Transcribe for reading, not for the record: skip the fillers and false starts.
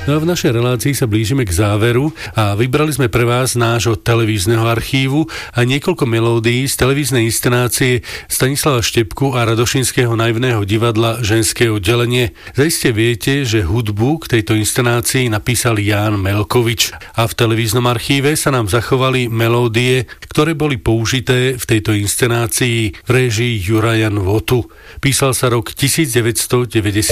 No a v našej relácii sa blížime k záveru a vybrali sme pre vás nášho televízneho archívu a niekoľko melódií z televíznej inscenácie Stanislava Štepku a Radošinského naivného divadla Ženské oddelenie. Zaiste viete, že hudbu k tejto inscenácii napísal Ján Melkovič a v televíznom archíve sa nám zachovali melódie, ktoré boli použité v tejto inscenácii v réžii Juraja Nvotu. Písal sa rok 1990.